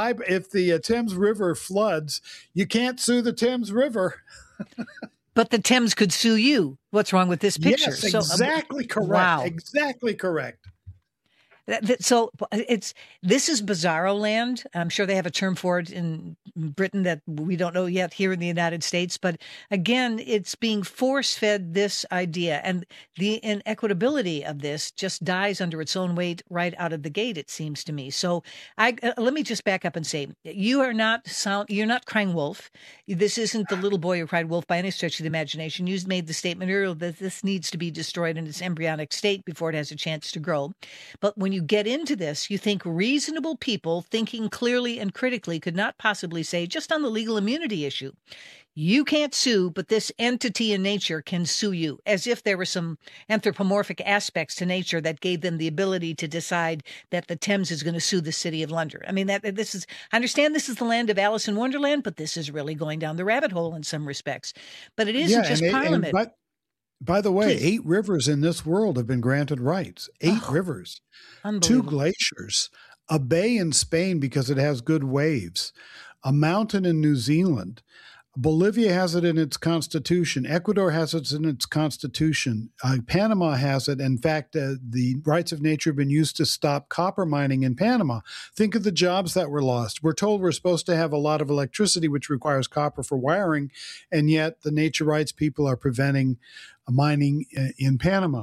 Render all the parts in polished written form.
Thames River floods, you can't sue the Thames River. But the Thames could sue you. What's wrong with this picture? Yes, exactly correct. Wow. Exactly correct. So this is bizarro land. I'm sure they have a term for it in Britain that we don't know yet here in the United States. But again, it's being force-fed this idea, and the inequitability of this just dies under its own weight right out of the gate, it seems to me. So let me just back up and say, you're not crying wolf. This isn't the little boy who cried wolf by any stretch of the imagination. You made the statement earlier that this needs to be destroyed in its embryonic state before it has a chance to grow. But when you get into this, you think reasonable people thinking clearly and critically could not possibly say, just on the legal immunity issue, you can't sue, but this entity in nature can sue you, as if there were some anthropomorphic aspects to nature that gave them the ability to decide that the Thames is going to sue the city of London. I mean, I understand this is the land of Alice in Wonderland, but this is really going down the rabbit hole in some respects. But it isn't just Parliament. By the way, Please. 8 rivers in this world have been granted rights. 8 rivers, 2 glaciers, a bay in Spain because it has good waves, a mountain in New Zealand. Bolivia has it in its constitution. Ecuador has it in its constitution. Panama has it. In fact, the rights of nature have been used to stop copper mining in Panama. Think of the jobs that were lost. We're told we're supposed to have a lot of electricity, which requires copper for wiring, and yet the nature rights people are preventing mining in Panama.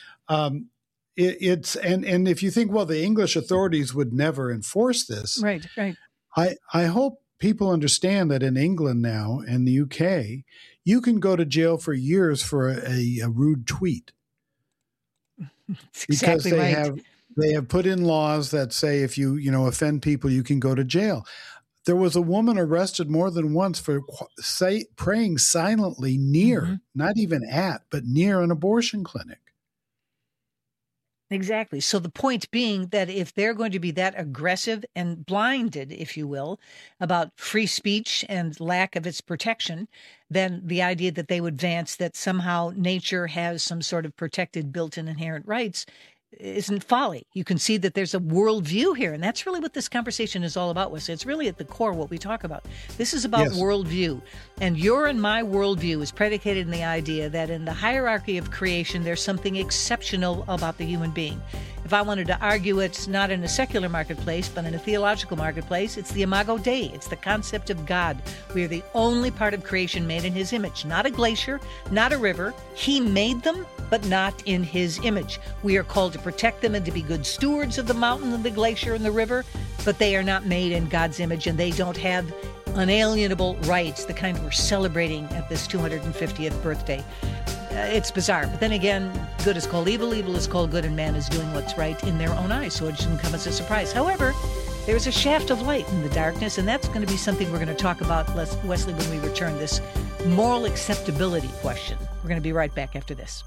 It's if you think, well, the English authorities would never enforce this. Right. I hope people understand that in England now and the UK, you can go to jail for years for a rude tweet. Because they have put in laws that say if you offend people, you can go to jail. There was a woman arrested more than once for praying silently near, not even at, but near an abortion clinic. Exactly. So the point being that if they're going to be that aggressive and blinded, if you will, about free speech and lack of its protection, then the idea that they would advance that somehow nature has some sort of protected built-in inherent rights isn't folly. You can see that there's a worldview here, and that's really what this conversation is all about, Wesley. It's really at the core what we talk about. This is about worldview, and your and my worldview is predicated in the idea that in the hierarchy of creation, there's something exceptional about the human being. If I wanted to argue it's not in a secular marketplace, but in a theological marketplace, it's the Imago Dei. It's the concept of God. We are the only part of creation made in his image, not a glacier, not a river. He made them, but not in his image. We are called to protect them and to be good stewards of the mountain and the glacier and the river, but they are not made in God's image, and they don't have unalienable rights, the kind we're celebrating at this 250th birthday. It's bizarre. But then again, good is called evil is called good, and man is doing what's right in their own eyes, so it shouldn't come as a surprise. However, there's a shaft of light in the darkness, and that's going to be something we're going to talk about, Wesley, when we return, this moral acceptability question. We're going to be right back after this.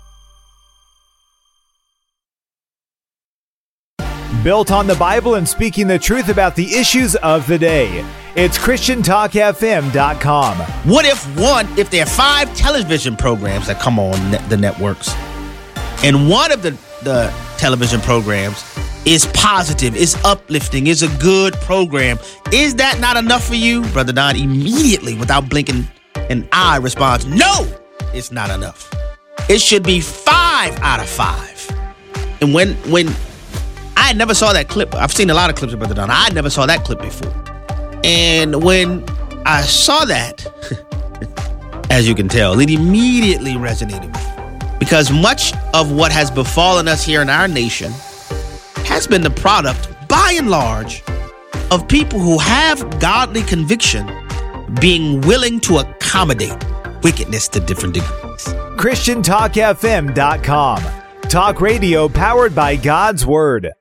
Built on the Bible and speaking the truth about the issues of the day. It's ChristianTalkFM.com. What if there are 5 television programs that come on the networks, and one of the television programs is positive, is uplifting, is a good program? Is that not enough for you? Brother Don immediately, without blinking an eye, responds, no, it's not enough. It should be 5 out of 5. And when I never saw that clip. I've seen a lot of clips of Brother Don. I never saw that clip before. And when I saw that, as you can tell, it immediately resonated with me. Because much of what has befallen us here in our nation has been the product, by and large, of people who have godly conviction being willing to accommodate wickedness to different degrees. ChristianTalkFM.com. Talk radio powered by God's Word.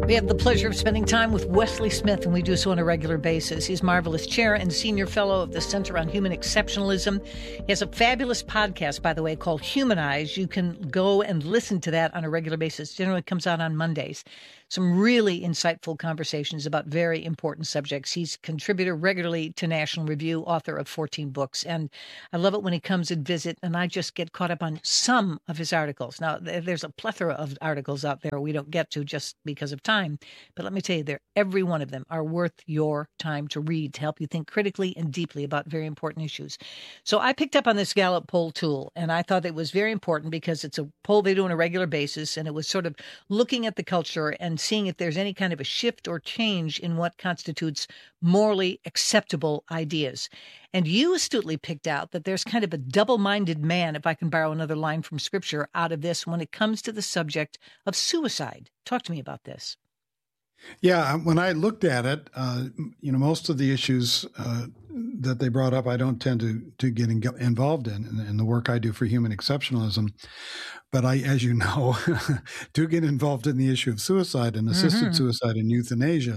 We have the pleasure of spending time with Wesley Smith, and we do so on a regular basis. He's Marvelous Chair and Senior Fellow of the Center on Human Exceptionalism. He has a fabulous podcast, by the way, called Humanize. You can go and listen to that on a regular basis. Generally comes out on Mondays. Some really insightful conversations about very important subjects. He's contributor regularly to National Review, author of 14 books. And I love it when he comes and visit, and I just get caught up on some of his articles. Now, there's a plethora of articles out there we don't get to just because of time. But let me tell you, every one of them are worth your time to read to help you think critically and deeply about very important issues. So I picked up on this Gallup poll tool, and I thought it was very important because it's a poll they do on a regular basis, and it was sort of looking at the culture and seeing if there's any kind of a shift or change in what constitutes morally acceptable ideas. And you astutely picked out that there's kind of a double-minded man, if I can borrow another line from Scripture, out of this when it comes to the subject of suicide. Talk to me about this. Yeah, when I looked at it, most of the issues that they brought up, I don't tend to get involved in the work I do for human exceptionalism. But I, as you know, do get involved in the issue of suicide and assisted suicide and euthanasia.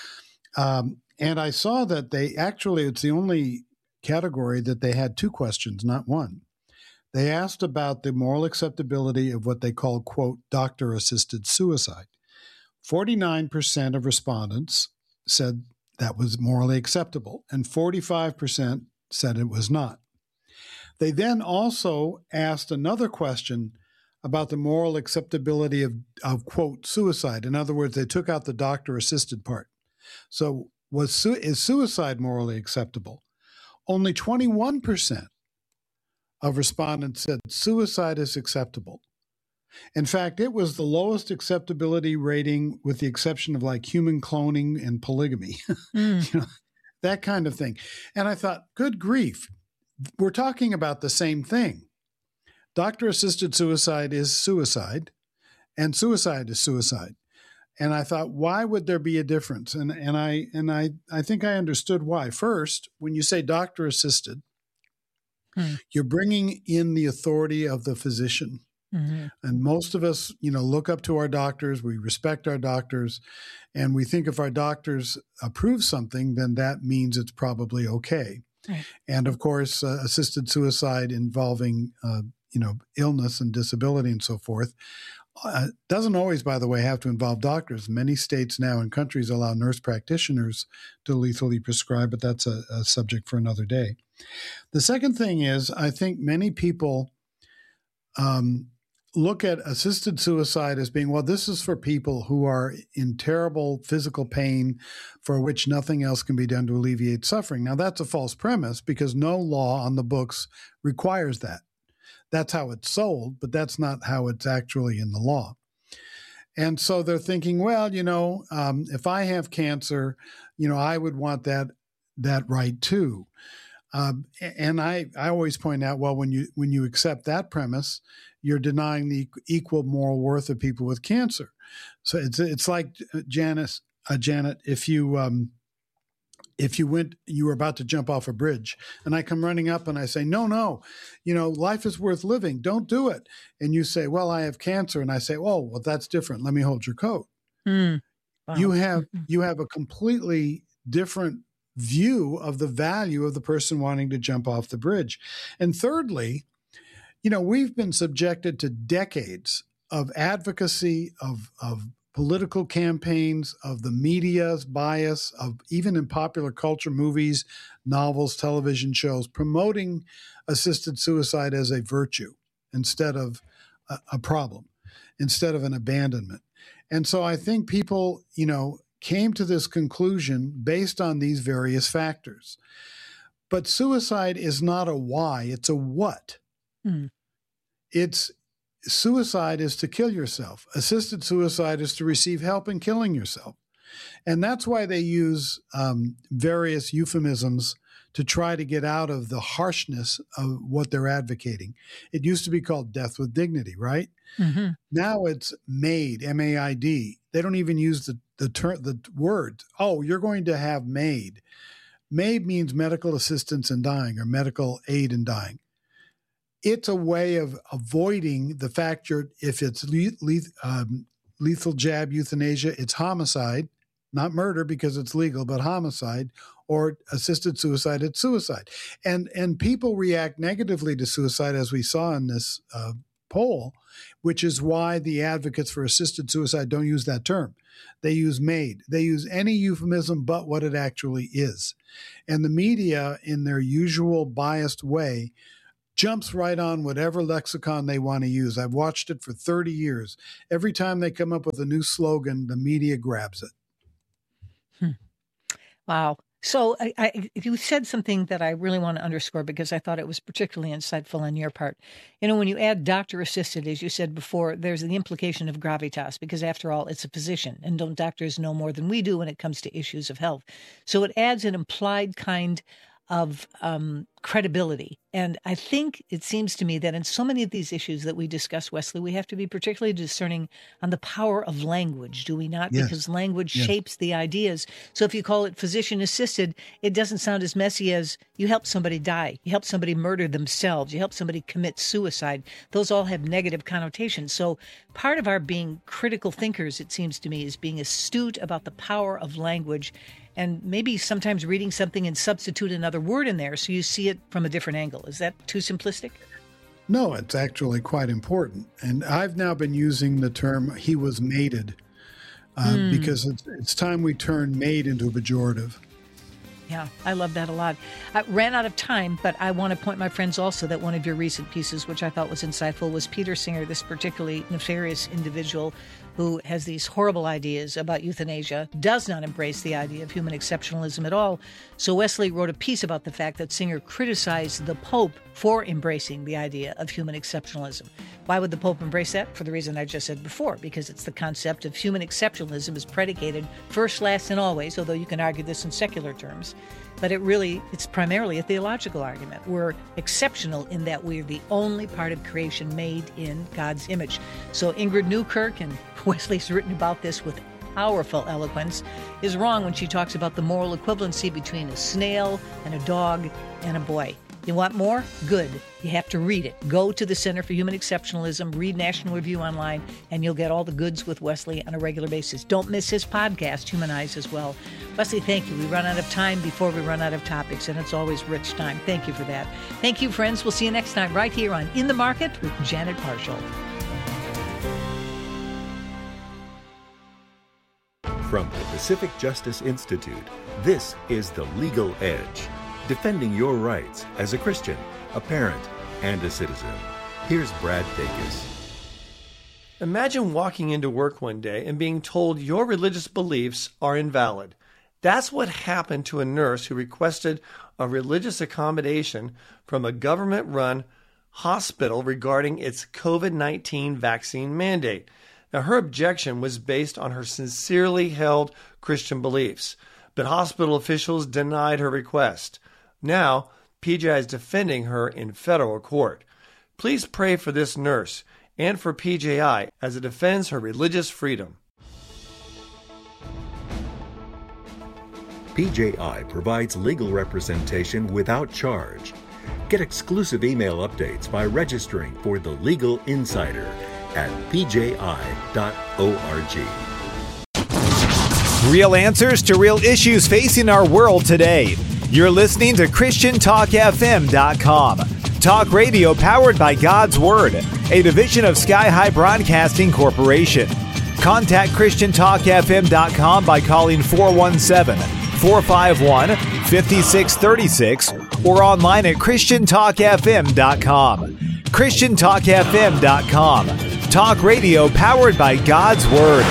And I saw that it's the only category that they had two questions, not one. They asked about the moral acceptability of what they call, quote, doctor-assisted suicide. 49% of respondents said that was morally acceptable, and 45% said it was not. They then also asked another question about the moral acceptability of quote, suicide. In other words, they took out the doctor-assisted part. So is suicide morally acceptable? Only 21% of respondents said suicide is acceptable. In fact, it was the lowest acceptability rating with the exception of like human cloning and polygamy, that kind of thing. And I thought, good grief, we're talking about the same thing. Doctor-assisted suicide is suicide, and suicide is suicide. And I thought, why would there be a difference? And I think I understood why. First, when you say doctor-assisted, you're bringing in the authority of the physician. Mm-hmm. And most of us, look up to our doctors. We respect our doctors. And we think if our doctors approve something, then that means it's probably okay. Right. And of course, assisted suicide involving, illness and disability and so forth doesn't always, by the way, have to involve doctors. Many states now and countries allow nurse practitioners to lethally prescribe, but that's a subject for another day. The second thing is, I think many people look at assisted suicide as being, well, this is for people who are in terrible physical pain for which nothing else can be done to alleviate suffering. Now, that's a false premise because no law on the books requires that. That's how it's sold, but that's not how it's actually in the law. And so they're thinking, well, if I have cancer, I would want that right too. And I always point out, well, when you accept that premise, you're denying the equal moral worth of people with cancer. So it's like Janet, if you were about to jump off a bridge, and I come running up and I say, no, life is worth living. Don't do it. And you say, well, I have cancer, and I say, oh, well, that's different. Let me hold your coat. Wow. You have a completely different view of the value of the person wanting to jump off the bridge. And thirdly, we've been subjected to decades of advocacy, of political campaigns, of the media's bias, of even in popular culture, movies, novels, television shows, promoting assisted suicide as a virtue instead of a problem, instead of an abandonment. And so I think people, came to this conclusion based on these various factors. But suicide is not a why, it's a what. Suicide is to kill yourself. Assisted suicide is to receive help in killing yourself. And that's why they use various euphemisms to try to get out of the harshness of what they're advocating. It used to be called death with dignity, right? Mm-hmm. Now it's MAID, M-A-I-D. They don't even use the word. Oh, you're going to have MAID. MAID means medical assistance in dying or medical aid in dying. It's a way of avoiding the fact if it's lethal jab, euthanasia, it's homicide, not murder because it's legal, but homicide, or assisted suicide, it's suicide. And people react negatively to suicide, as we saw in this poll, which is why the advocates for assisted suicide don't use that term. They use made. They use any euphemism but what it actually is. And the media, in their usual biased way, jumps right on whatever lexicon they want to use. I've watched it for 30 years. Every time they come up with a new slogan, the media grabs it. Wow. So you said something that I really want to underscore because I thought it was particularly insightful on your part. You know, when you add doctor-assisted, as you said before, there's the implication of gravitas because, after all, it's a physician, and don't doctors know more than we do when it comes to issues of health? So it adds an implied kind of credibility. And I think it seems to me that in so many of these issues that we discuss, Wesley, we have to be particularly discerning on the power of language, do we not? Yes. Because language shapes the ideas. So if you call it physician-assisted, it doesn't sound as messy as you help somebody die, you help somebody murder themselves, you help somebody commit suicide. Those all have negative connotations. So part of our being critical thinkers, it seems to me, is being astute about the power of language and maybe sometimes reading something and substitute another word in there so you see it from a different angle. Is that too simplistic? No, it's actually quite important. And I've now been using the term "he was mated" because it's time we turn made into a pejorative. Yeah, I love that a lot. I ran out of time, but I want to point my friends also that one of your recent pieces, which I thought was insightful, was Peter Singer, this particularly nefarious individual who has these horrible ideas about euthanasia, does not embrace the idea of human exceptionalism at all. So Wesley wrote a piece about the fact that Singer criticized the Pope for embracing the idea of human exceptionalism. Why would the Pope embrace that? For the reason I just said before, because it's the concept of human exceptionalism is predicated first, last, and always, although you can argue this in secular terms. But it's primarily a theological argument. We're exceptional in that we're the only part of creation made in God's image. So Ingrid Newkirk, and Wesley's written about this with powerful eloquence, is wrong when she talks about the moral equivalency between a snail and a dog and a boy. You want more? Good. You have to read it. Go to the Center for Human Exceptionalism, read National Review online, and you'll get all the goods with Wesley on a regular basis. Don't miss his podcast, Humanize, as well. Wesley, thank you. We run out of time before we run out of topics, and it's always rich time. Thank you for that. Thank you, friends. We'll see you next time right here on In the Market with Janet Parshall. From the Pacific Justice Institute, this is The Legal Edge, defending your rights as a Christian, a parent, and a citizen. Here's Brad Dacus. Imagine walking into work one day and being told your religious beliefs are invalid. That's what happened to a nurse who requested a religious accommodation from a government-run hospital regarding its COVID-19 vaccine mandate. Now, her objection was based on her sincerely held Christian beliefs, but hospital officials denied her request. Now, PJI is defending her in federal court. Please pray for this nurse and for PJI as it defends her religious freedom. PJI provides legal representation without charge. Get exclusive email updates by registering for The Legal Insider at pji.org. Real answers to real issues facing our world today. You're listening to ChristianTalkFM.com. Talk radio powered by God's Word, a division of Sky High Broadcasting Corporation. Contact ChristianTalkFM.com by calling 417-451-5636 or online at ChristianTalkFM.com. ChristianTalkFM.com. Talk radio powered by God's Word.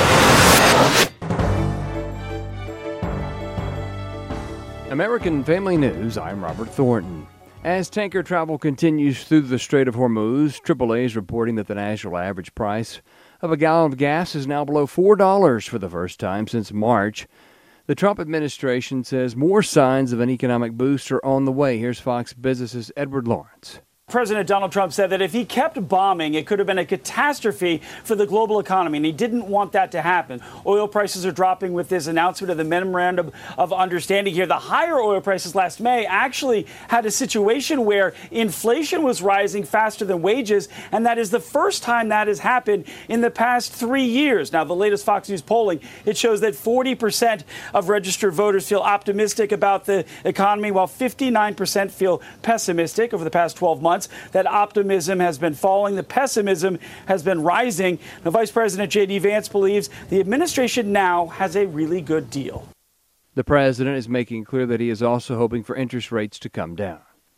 American Family News, I'm Robert Thornton. As tanker travel continues through the Strait of Hormuz, AAA is reporting that the national average price of a gallon of gas is now below $4 for the first time since March. The Trump administration says more signs of an economic boost are on the way. Here's Fox Business's Edward Lawrence. President Donald Trump said that if he kept bombing, it could have been a catastrophe for the global economy, and he didn't want that to happen. Oil prices are dropping with this announcement of the memorandum of understanding here. The higher oil prices last May actually had a situation where inflation was rising faster than wages, and that is the first time that has happened in the past 3 years. Now, the latest Fox News polling, it shows that 40% of registered voters feel optimistic about the economy, while 59% feel pessimistic. Over the past 12 months, that optimism has been falling. The pessimism has been rising. Now, Vice President J.D. Vance believes the administration now has a really good deal. The president is making clear that he is also hoping for interest rates to come down.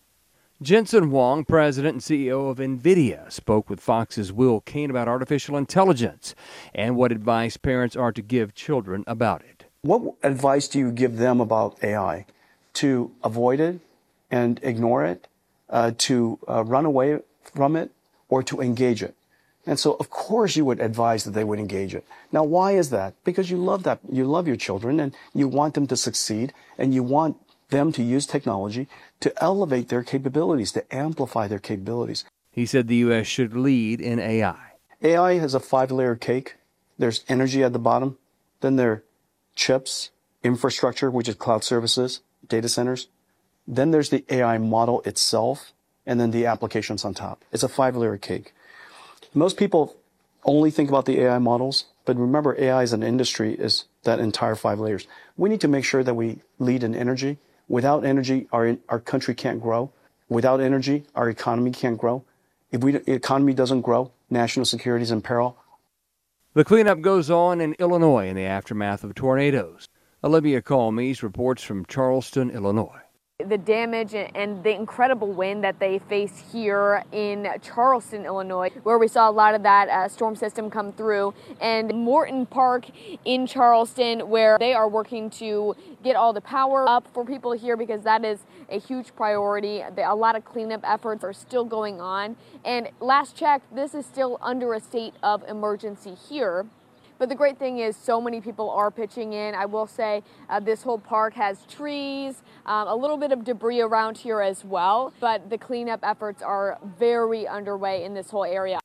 Jensen Huang, president and CEO of NVIDIA, spoke with Fox's Will Cain about artificial intelligence and what advice parents are to give children about it. What advice do you give them about AI? To avoid it and ignore it, to run away from it, or to engage it? And so, of course, you would advise that they would engage it. Now, why is that? Because you love that. You love your children, and you want them to succeed, and you want them to use technology to elevate their capabilities, to amplify their capabilities. He said the U.S. should lead in AI. AI has a 5-layer cake. There's energy at the bottom. Then there are chips, infrastructure, which is cloud services, data centers. Then there's the AI model itself, and then the applications on top. It's a 5-layer cake. Most people only think about the AI models, but remember, AI as an industry is that entire 5 layers. We need to make sure that we lead in energy. Without energy, our country can't grow. Without energy, our economy can't grow. If the economy doesn't grow, national security is in peril. The cleanup goes on in Illinois in the aftermath of tornadoes. Olivia Colmes reports from Charleston, Illinois. The damage and the incredible wind that they face here in Charleston, Illinois, where we saw a lot of that storm system come through, and Morton Park in Charleston, where they are working to get all the power up for people here because that is a huge priority. A lot of cleanup efforts are still going on, and last check, this is still under a state of emergency here. But the great thing is so many people are pitching in. I will say this whole park has trees, a little bit of debris around here as well, but the cleanup efforts are very underway in this whole area.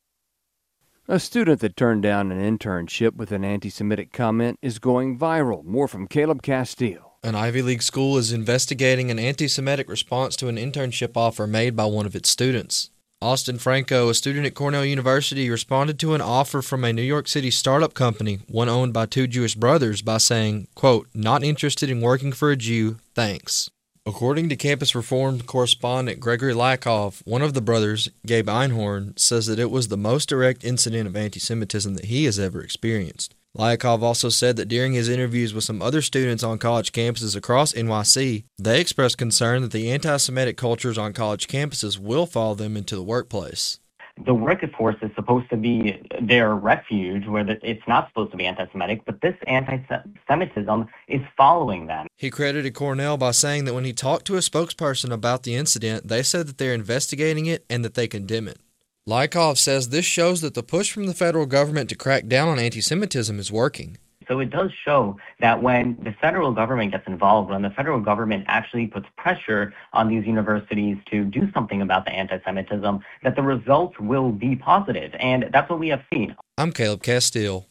A student that turned down an internship with an anti-Semitic comment is going viral. More from Caleb Castile. An Ivy League school is investigating an anti-Semitic response to an internship offer made by one of its students. Austin Franco, a student at Cornell University, responded to an offer from a New York City startup company, one owned by 2 Jewish brothers, by saying, quote, "Not interested in working for a Jew, thanks." According to Campus Reformed correspondent Gregory Lakoff, one of the brothers, Gabe Einhorn, says that it was the most direct incident of anti-Semitism that he has ever experienced. Lyakov also said that during his interviews with some other students on college campuses across NYC, they expressed concern that the anti-Semitic cultures on college campuses will follow them into the workplace. The workforce is supposed to be their refuge, where it's not supposed to be anti-Semitic, but this anti-Semitism is following them. He credited Cornell by saying that when he talked to a spokesperson about the incident, they said that they're investigating it and that they condemn it. Lykov says this shows that the push from the federal government to crack down on anti-Semitism is working. So it does show that when the federal government gets involved, when the federal government actually puts pressure on these universities to do something about the anti-Semitism, that the results will be positive. And that's what we have seen. I'm Caleb Castile.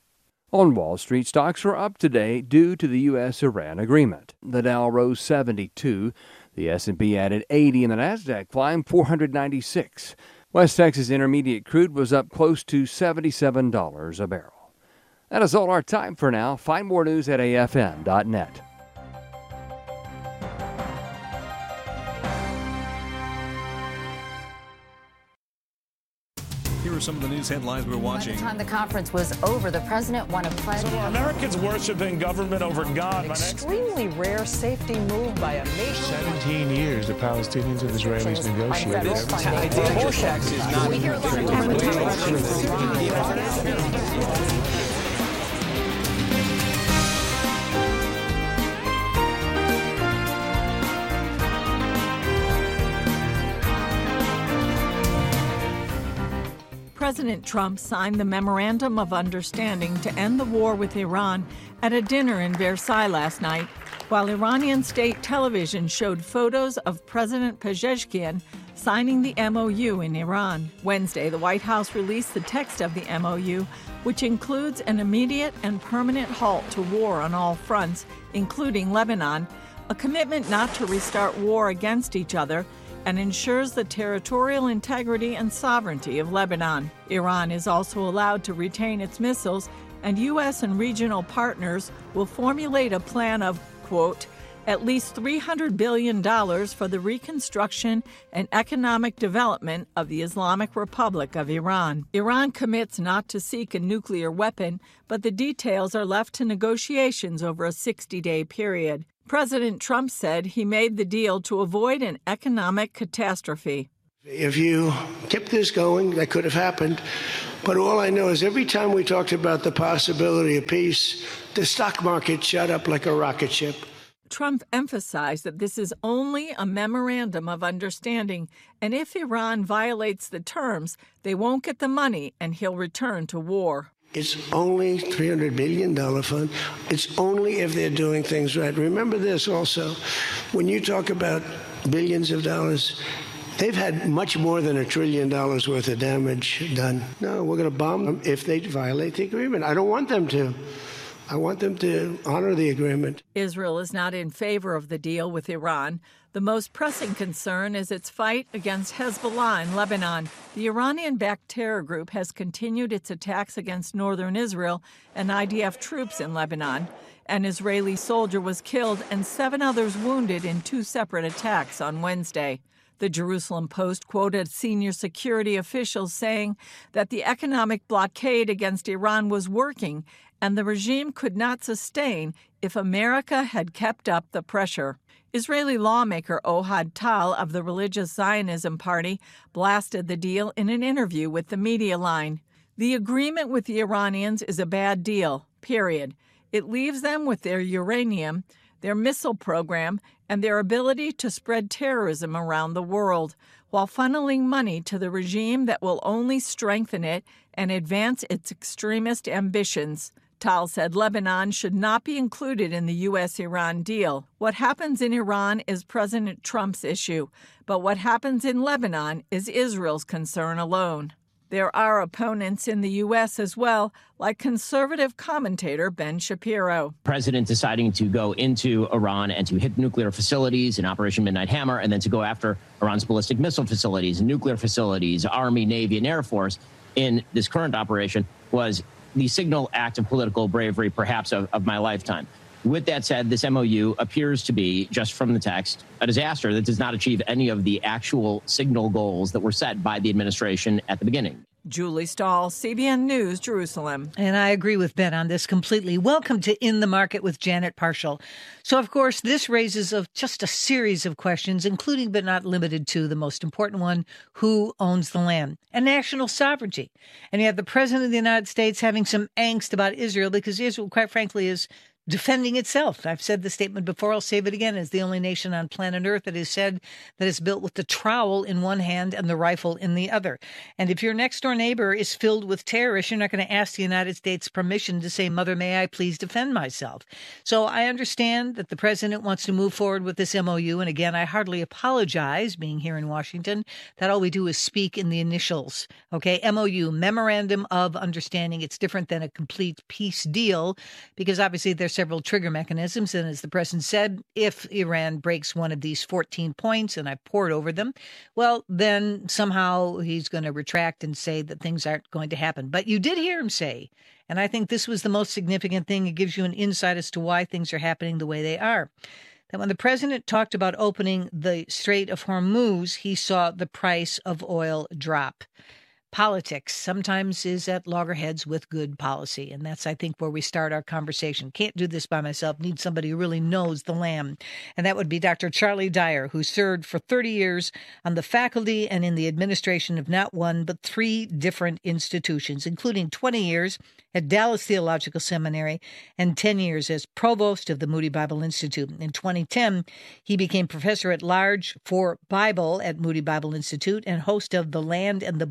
On Wall Street, stocks are up today due to the U.S.-Iran agreement. The Dow rose 72, the S&P added 80, and the NASDAQ climbed 496. West Texas Intermediate crude was up close to $77 a barrel. That is all our time for now. Find more news at afm.net. Here are some of the news headlines we're watching. By the time the conference was over, the president won a pledge. So are Americans worshiping government over God? An extremely rare safety move by a nation. 17 years the Palestinians and Israelis negotiated. Tax is not. President Trump signed the Memorandum of Understanding to end the war with Iran at a dinner in Versailles last night, while Iranian state television showed photos of President Pezeshkian signing the MOU in Iran. Wednesday, the White House released the text of the MOU, which includes an immediate and permanent halt to war on all fronts, including Lebanon, a commitment not to restart war against each other, and ensures the territorial integrity and sovereignty of Lebanon. Iran is also allowed to retain its missiles, and U.S. and regional partners will formulate a plan of, quote, at least $300 billion for the reconstruction and economic development of the Islamic Republic of Iran. Iran commits not to seek a nuclear weapon, but the details are left to negotiations over a 60-day period. President Trump said he made the deal to avoid an economic catastrophe. If you kept this going, that could have happened. But all I know is every time we talked about the possibility of peace, the stock market shot up like a rocket ship. Trump emphasized that this is only a memorandum of understanding, and if Iran violates the terms, they won't get the money and he'll return to war. It's only $300 billion fund. It's only if they're doing things right. Remember this also. When you talk about billions of dollars, they've had much more than $1 trillion worth of damage done. No, we're going to bomb them if they violate the agreement. I don't want them to. I want them to honor the agreement. Israel is not in favor of the deal with Iran. The most pressing concern is its fight against Hezbollah in Lebanon. The Iranian-backed terror group has continued its attacks against northern Israel and IDF troops in Lebanon. An Israeli soldier was killed and 7 others wounded in 2 separate attacks on Wednesday. The Jerusalem Post quoted senior security officials saying that the economic blockade against Iran was working and the regime could not sustain if America had kept up the pressure. Israeli lawmaker Ohad Tal of the Religious Zionism Party blasted the deal in an interview with the Media Line. The agreement with the Iranians is a bad deal, period. It leaves them with their uranium, their missile program, and their ability to spread terrorism around the world, while funneling money to the regime that will only strengthen it and advance its extremist ambitions. Tal said Lebanon should not be included in the U.S.-Iran deal. What happens in Iran is President Trump's issue, but what happens in Lebanon is Israel's concern alone. There are opponents in the U.S. as well, like conservative commentator Ben Shapiro. President deciding to go into Iran and to hit nuclear facilities in Operation Midnight Hammer, and then to go after Iran's ballistic missile facilities, nuclear facilities, Army, Navy, and Air Force in this current operation was the signal act of political bravery, perhaps, of my lifetime. With that said, this MOU appears to be, just from the text, a disaster that does not achieve any of the actual signal goals that were set by the administration at the beginning. Julie Stahl, CBN News, Jerusalem. And I agree with Ben on this completely. Welcome to In the Market with Janet Parshall. So, of course, this raises just a series of questions, including but not limited to the most important one, who owns the land? And national sovereignty. And you have the President of the United States having some angst about Israel because Israel, quite frankly, is defending itself. I've said the statement before, I'll save it again, as the only nation on planet Earth that is said that is built with the trowel in one hand and the rifle in the other. And if your next door neighbor is filled with terrorists, you're not going to ask the United States permission to say, Mother, may I please defend myself? So I understand that the president wants to move forward with this MOU. And again, I hardly apologize, being here in Washington, that all we do is speak in the initials. Okay, MOU, Memorandum of Understanding. It's different than a complete peace deal because obviously there's several trigger mechanisms. And as the president said, if Iran breaks one of these 14 points, and I poured over them, well, then somehow he's going to retract and say that things aren't going to happen. But you did hear him say, and I think this was the most significant thing, it gives you an insight as to why things are happening the way they are, that when the president talked about opening the Strait of Hormuz, he saw the price of oil drop. Politics sometimes is at loggerheads with good policy. And that's, I think, where we start our conversation. Can't do this by myself. Need somebody who really knows the land. And that would be Dr. Charlie Dyer, who served for 30 years on the faculty and in the administration of not one, but 3 different institutions, including 20 years at Dallas Theological Seminary and 10 years as provost of the Moody Bible Institute. In 2010, he became professor at large for Bible at Moody Bible Institute and host of The Land and the Book radio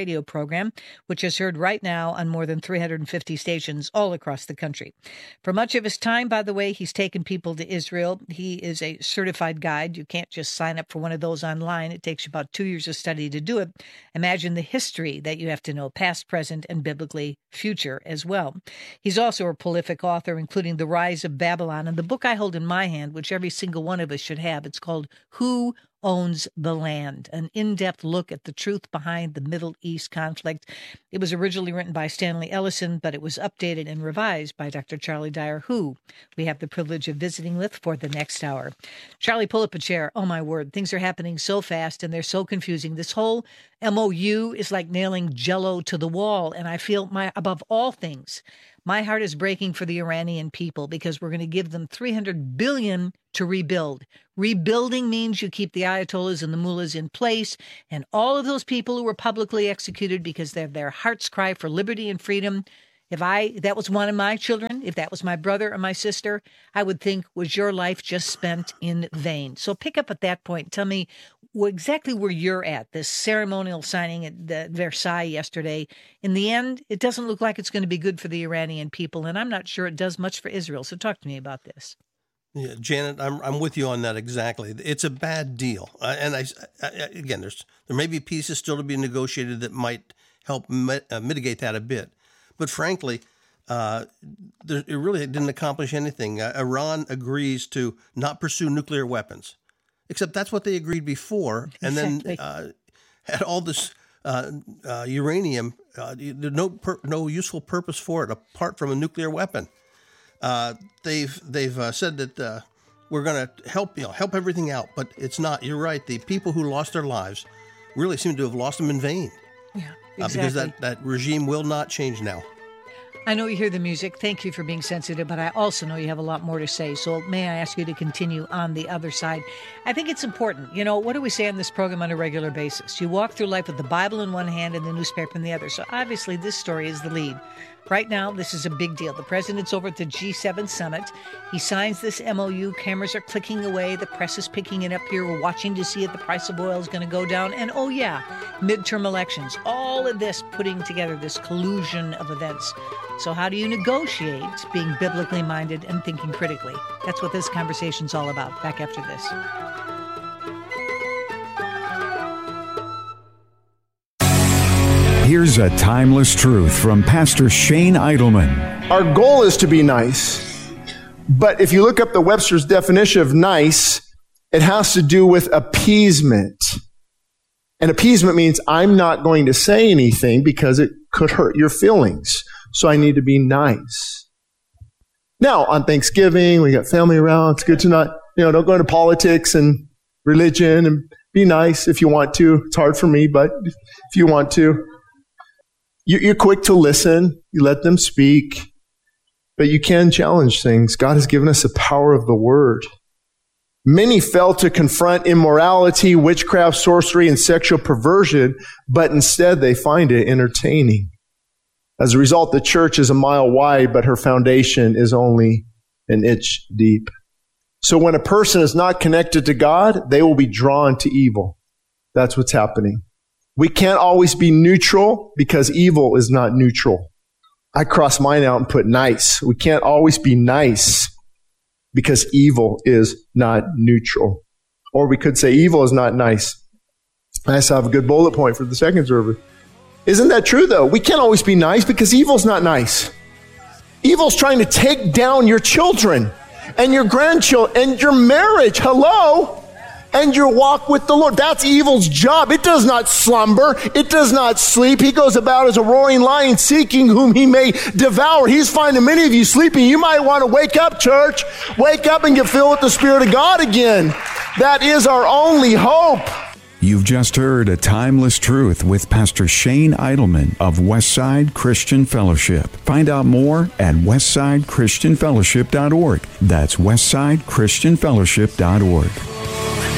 radio program, which is heard right now on more than 350 stations all across the country. For much of his time, by the way, he's taken people to Israel. He is a certified guide. You can't just sign up for one of those online. It takes you about 2 years of study to do it. Imagine the history that you have to know, past, present, and biblically future as well. He's also a prolific author, including The Rise of Babylon, and the book I hold in my hand, which every single one of us should have. It's called Who Owns the Land? An in-depth look at the truth behind the Middle East conflict. It was originally written by Stanley Ellison, but it was updated and revised by Dr. Charlie Dyer, who we have the privilege of visiting with for the next hour. Charlie, pull up a chair. Oh, my word. Things are happening so fast and they're so confusing. This whole MOU is like nailing Jell-O to the wall, and I feel above all things, my heart is breaking for the Iranian people because we're going to give them $300 billion to rebuild. Rebuilding means you keep the Ayatollahs and the mullahs in place, and all of those people who were publicly executed because their hearts cry for liberty and freedom. If that was one of my children, if that was my brother or my sister, I would think, was your life just spent in vain? So pick up at that point. Tell me exactly where you're at, this ceremonial signing at Versailles yesterday. In the end, it doesn't look like it's going to be good for the Iranian people, and I'm not sure it does much for Israel. So talk to me about this. Yeah, Janet, I'm with you on that exactly. It's a bad deal, and again, there may be pieces still to be negotiated that might help mitigate that a bit. But frankly, it really didn't accomplish anything. Iran agrees to not pursue nuclear weapons, except that's what they agreed before, and then had all this uranium, no useful purpose for it apart from a nuclear weapon. They've said that we're going to help everything out, but it's not. You're right. The people who lost their lives really seem to have lost them in vain. Yeah, exactly. Because that regime will not change now. I know you hear the music. Thank you for being sensitive, but I also know you have a lot more to say. So may I ask you to continue on the other side? I think it's important. You know, what do we say on this program on a regular basis? You walk through life with the Bible in one hand and the newspaper in the other. So obviously this story is the lead. Right now, this is a big deal. The president's over at the G7 summit. He signs this MOU. Cameras are clicking away. The press is picking it up here. We're watching to see if the price of oil is going to go down. And oh yeah, midterm elections. All of this putting together this collusion of events. So how do you negotiate being biblically minded and thinking critically? That's what this conversation's all about. Back after this. Here's a timeless truth from Pastor Shane Idleman. Our goal is to be nice, but if you look up the Webster's definition of nice, it has to do with appeasement. And appeasement means I'm not going to say anything because it could hurt your feelings, so I need to be nice. Now, on Thanksgiving, we got family around. It's good to don't go into politics and religion, and be nice if you want to. It's hard for me, but if you want to. You're quick to listen. You let them speak. But you can challenge things. God has given us the power of the word. Many fail to confront immorality, witchcraft, sorcery, and sexual perversion, but instead they find it entertaining. As a result, the church is a mile wide, but her foundation is only an inch deep. So when a person is not connected to God, they will be drawn to evil. That's what's happening. We can't always be neutral because evil is not neutral. I cross mine out and put nice. We can't always be nice because evil is not neutral. Or we could say evil is not nice. I also have a good bullet point for the second service. Isn't that true, though? We can't always be nice because evil's not nice. Evil's trying to take down your children and your grandchildren and your marriage. Hello? And your walk with the Lord. That's evil's job. It does not slumber. It does not sleep. He goes about as a roaring lion seeking whom he may devour. He's finding many of you sleeping. You might want to wake up, church. Wake up and get filled with the Spirit of God again. That is our only hope. You've just heard A Timeless Truth with Pastor Shane Idleman of Westside Christian Fellowship. Find out more at westsidechristianfellowship.org. That's westsidechristianfellowship.org.